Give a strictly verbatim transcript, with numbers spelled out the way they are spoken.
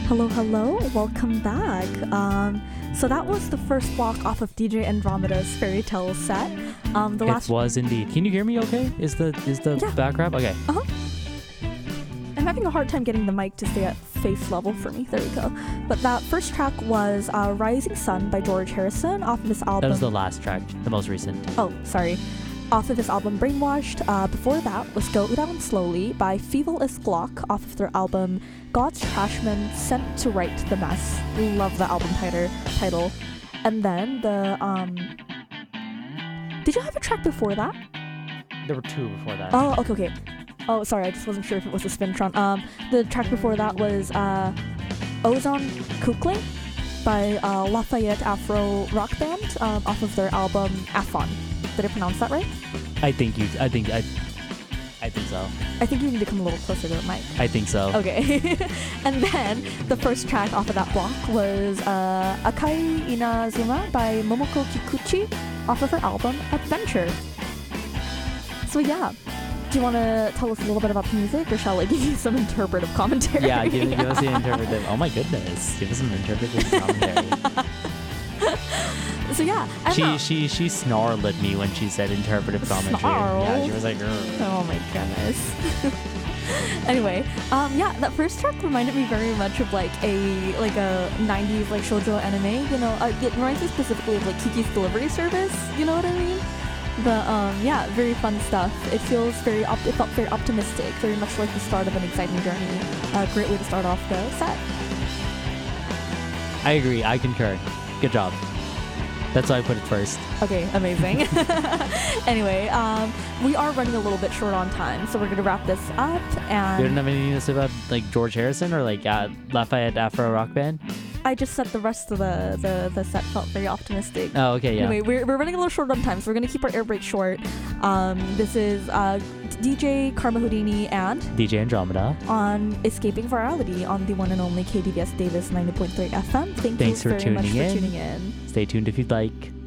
Hello, hello, welcome back. Um, so that was the first block off of D J Andromeda's Fairy Tale set. Um, the last It was indeed. Can you hear me okay? Is the is the Yeah. background? Okay. Uh-huh. I'm having a hard time getting the mic to stay at face level for me. There we go. But that first track was uh, Rising Sun by George Harrison off of his album. That was the last track, the most recent. Oh, sorry. Off of his album Brainwashed. Uh, before that was Go Down Slowly by Feeble is Glock off of their album God's Trashmen Sent to Right the Mess. Love the album title. title. And then the um. Did you have a track before that? There were two before that. Oh, okay, okay. Oh, sorry, I just wasn't sure if it was a Spintron. Um, the track before that was uh, Ozone Kukling by uh, Lafayette Afro Rock Band um, off of their album Afon. Did I pronounce that right? I think you. I think I. I think so. I think you need to come a little closer to the mic. I think so. Okay. And then the first track off of that block was uh, Akai Inazuma by Momoko Kikuchi off of her album Adventure. So yeah. Do you want to tell us a little bit about the music, or shall I give you some interpretive commentary? Yeah, give, give us the interpretive. Oh my goodness, give us some interpretive commentary. So yeah, I don't She know. she she snarled at me when she said interpretive commentary. Snarled? Yeah, she was like, "Grr." Oh my goodness. Anyway, um, yeah, that first track reminded me very much of like a like a nineties like shoujo anime. You know, uh, it reminds me specifically of like Kiki's Delivery Service. You know what I mean? But um, yeah, very fun stuff. It feels very op- it felt very optimistic, very much like the start of an exciting journey. A great way to start off the set. I agree. I concur. Good job. That's why I put it first. Okay, amazing. Anyway, um, we are running a little bit short on time, so we're gonna wrap this up. And You didn't have anything to say about like George Harrison or like uh, Lafayette Afro Rock Band? I just said the rest of the, the, the set felt very optimistic. Oh, okay, yeah. Anyway, we're, we're running a little short on time, so we're going to keep our air break short. Um, this is uh, D J Karma Houdini and D J Andromeda. on Escaping Virality on the one and only K D B S Davis ninety point three F M. Thank Thanks you for very much tuning for in. tuning in. Stay tuned if you'd like.